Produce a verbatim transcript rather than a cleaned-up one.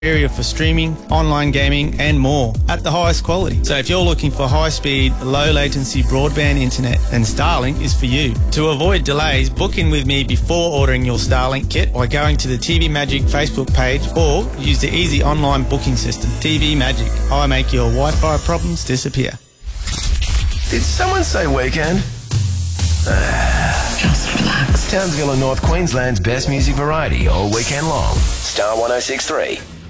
area for streaming, online gaming and more at the highest quality. So if you're looking for high-speed, low-latency broadband internet, then Starlink is for you. To avoid delays, book in with me before ordering your Starlink kit by going to the T V Magic Facebook page or use the easy online booking system. T V Magic. I make your Wi-Fi problems disappear. Did someone say weekend? Just relax. Townsville and North Queensland's best music variety all weekend long. Star one oh six point three.